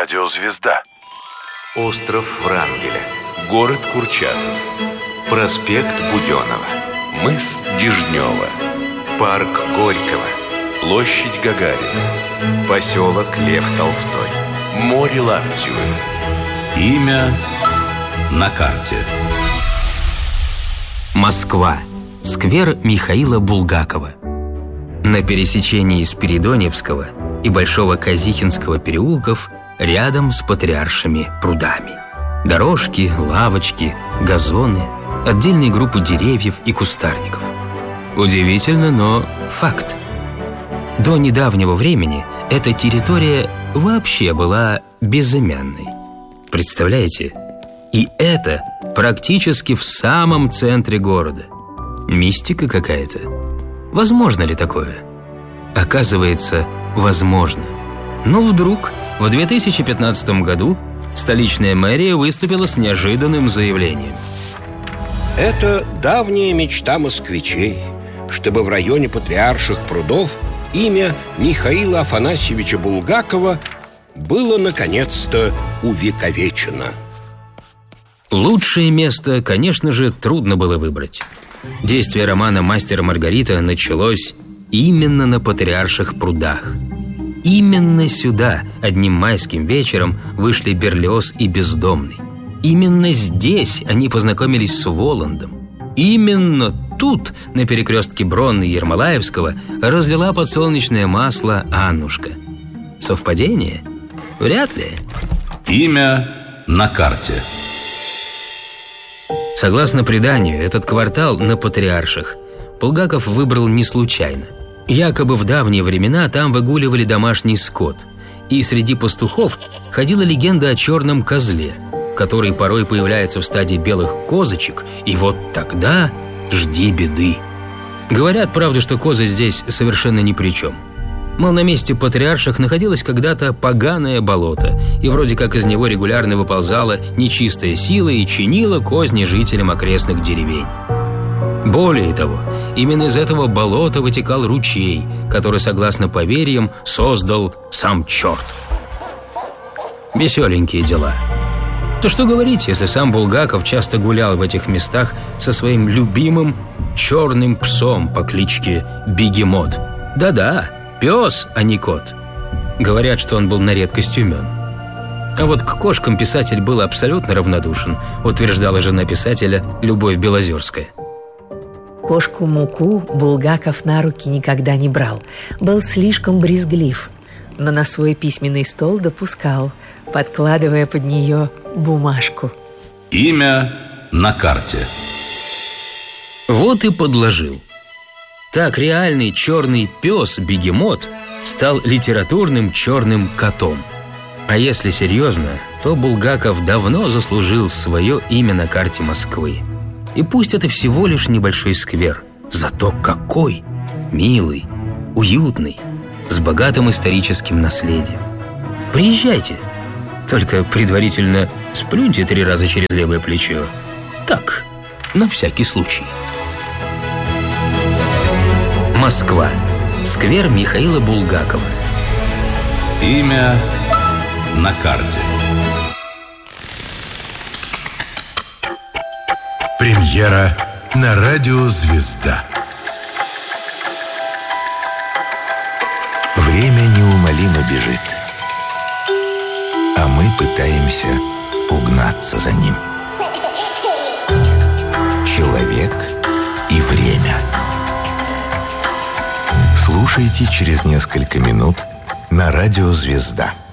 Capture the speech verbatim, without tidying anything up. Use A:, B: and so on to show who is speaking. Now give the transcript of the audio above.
A: радио «Звезда».
B: Остров Врангеля.
A: Город Курчатов.
B: Проспект Буденова.
A: Мыс Дежнева.
B: Парк Горького.
A: Площадь Гагарина.
B: Поселок Лев Толстой.
A: Море Лаптевое.
C: Имя на карте.
D: Москва. Сквер Михаила Булгакова. На пересечении Спиридоневского и Большого Казихинского переулков, рядом с Патриаршими прудами. Дорожки, лавочки, газоны, отдельные группы деревьев и кустарников. Удивительно, но факт. До недавнего времени эта территория вообще была безымянной. Представляете? И это практически в самом центре города. Мистика какая-то. Возможно ли такое? Оказывается, возможно. Но вдруг в две тысячи пятнадцатом году столичная мэрия выступила с неожиданным заявлением.
E: Это давняя мечта москвичей, чтобы в районе Патриарших прудов имя Михаила Афанасьевича Булгакова было наконец-то увековечено.
D: Лучшее место, конечно же, трудно было выбрать. Действие романа «Мастер и Маргарита» началось именно на Патриарших прудах. Именно сюда одним майским вечером вышли Берлиоз и Бездомный. Именно здесь они познакомились с Воландом. Именно тут, на перекрестке Бронной и Ермолаевского, разлила подсолнечное масло Аннушка. Совпадение? Вряд ли.
C: Имя на карте.
D: Согласно преданию, этот квартал на Патриарших Булгаков выбрал не случайно. Якобы в давние времена там выгуливали домашний скот, и среди пастухов ходила легенда о черном козле, который порой появляется в стаде белых козочек, и вот тогда жди беды. Говорят, правда, что козы здесь совершенно ни при чем. Мол, на месте Патриарших находилось когда-то поганое болото, и вроде как из него регулярно выползала нечистая сила и чинила козни жителям окрестных деревень. Более того, именно из этого болота вытекал ручей, который, согласно поверьям, создал сам черт. Веселенькие дела. То что говорить, если сам Булгаков часто гулял в этих местах со своим любимым черным псом по кличке Бегемот. Да-да, пес, а не кот. Говорят, что он был на редкость умен. А вот к кошкам писатель был абсолютно равнодушен, утверждала жена писателя Любовь Белозерская.
F: Кошку Муку Булгаков на руки никогда не брал. Был слишком брезглив, но на свой письменный стол допускал, подкладывая под нее бумажку.
C: Имя на карте.
D: Вот и подложил. Так реальный черный пес Бегемот стал литературным черным котом. А если серьезно, то Булгаков давно заслужил свое имя на карте Москвы. И пусть это всего лишь небольшой сквер, зато какой! Милый, уютный, с богатым историческим наследием. Приезжайте, только предварительно сплюньте три раза через левое плечо. Так, на всякий случай. Москва. Сквер Михаила Булгакова.
C: Имя на карте.
A: Премьера на радио «Звезда».
B: Время неумолимо бежит, а мы пытаемся угнаться за ним. Человек и время. Слушайте через несколько минут на радио «Звезда».